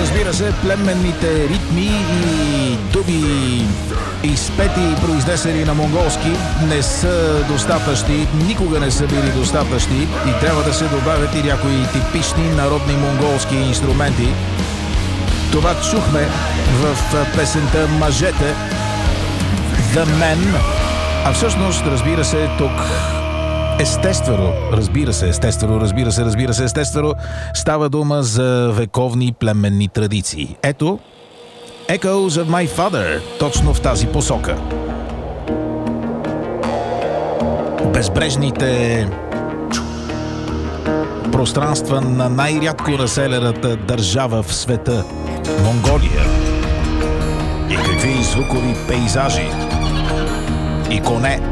Разбира се, племенните ритми и дуби, изпети и произнесени на монголски, не са достатъчни, никога не са били достатъчни и трябва да се добавят и някои типични народни монголски инструменти. Това чухме в песента "Мъжете", The Men, а всъщност, разбира се, тук естествено, става дума за вековни племенни традиции. Ето, Echoes of My Father, точно в тази посока. Безбрежните пространства на най-рядко населената държава в света – Монголия. И какви звукови пейзажи! И коне!